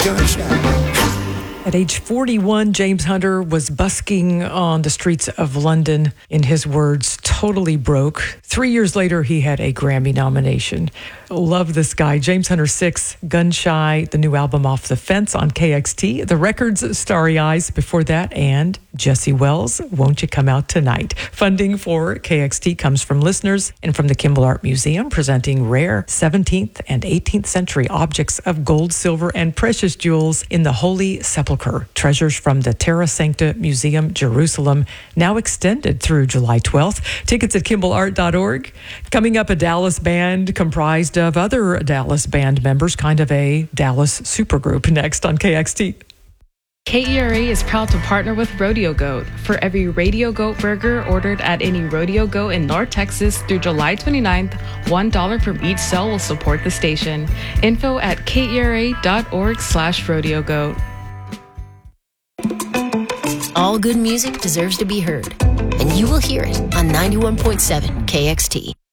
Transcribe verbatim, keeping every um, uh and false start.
gunshot. At age forty-one, James Hunter was busking on the streets of London, in his words, totally broke. Three years later, he had a Grammy nomination. Love this guy. James Hunter six, Gun Shy, the new album Off the Fence on K X T. The Records, Starry Eyes before that, and Jesse Wells, Won't You Come Out Tonight. Funding for K X T comes from listeners and from the Kimball Art Museum, presenting rare seventeenth and eighteenth century objects of gold, silver, and precious jewels in the Holy Sepulchre. Treasures from the Terra Sancta Museum, Jerusalem, now extended through July twelfth. Tickets at kimball art dot org. Coming up, a Dallas band comprised of other Dallas band members, kind of a Dallas supergroup, next on K X T. K E R A is proud to partner with Rodeo Goat. For every Radio Goat burger ordered at any Rodeo Goat in North Texas through July twenty-ninth, one dollar from each sale will support the station. Info at K E R A dot org slash Rodeo Goat. All good music deserves to be heard, and you will hear it on ninety-one point seven K X T.